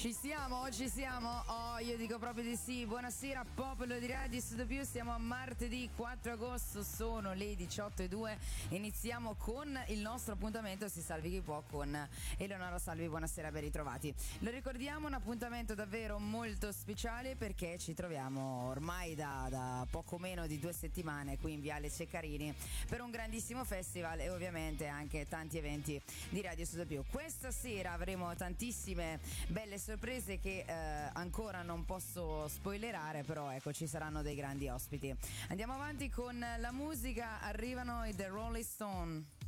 Ci siamo. Oh, io dico proprio di sì. Buonasera popolo di Radio Studio Più. Siamo a martedì 4 agosto, sono le 18:02. Iniziamo con il nostro appuntamento Si Salvi Chi Può con Eleonora Salvi. Buonasera, ben ritrovati. Lo ricordiamo, un appuntamento davvero molto speciale perché ci troviamo ormai da poco meno di 2 settimane qui in Viale Ceccarini per un grandissimo festival e ovviamente anche tanti eventi di Radio Studio Più. Questa sera avremo tantissime belle sorprese che ancora non posso spoilerare, però ecco, ci saranno dei grandi ospiti. Andiamo avanti con la musica, arrivano i The Rolling Stone.